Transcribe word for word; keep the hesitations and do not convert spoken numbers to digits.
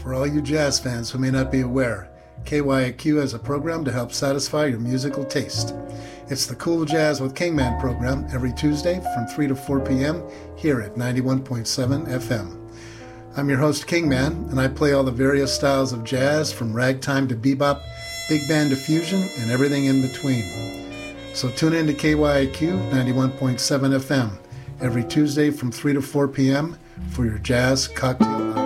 For all you jazz fans who may not be aware, K Y A Q has a program to help satisfy your musical taste. It's the Cool Jazz with Kingman program every Tuesday from three to four p.m. here at ninety-one point seven F M. I'm your host, Kingman, and I play all the various styles of jazz from ragtime to bebop, big band to fusion, and everything in between. So tune in to K Y A Q ninety-one point seven F M every Tuesday from three to four p.m. for your jazz cocktail hour.